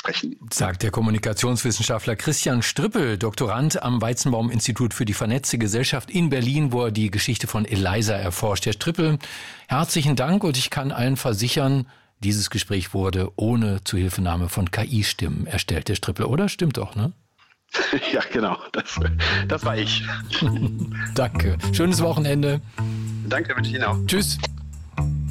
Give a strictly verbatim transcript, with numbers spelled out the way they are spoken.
sprechen. Sagt der Kommunikationswissenschaftler Christian Strippel, Doktorand am Weizenbaum-Institut für die vernetzte Gesellschaft in Berlin, wo er die Geschichte von ELIZA erforscht. Herr Strippel, herzlichen Dank und ich kann allen versichern, dieses Gespräch wurde ohne Zuhilfenahme von K I-Stimmen erstellt, Herr Strippel, oder? Stimmt doch, ne? Ja, genau. Das, das war ich. Danke. Schönes Wochenende. Danke, wünsche ich Ihnen auch. Tschüss.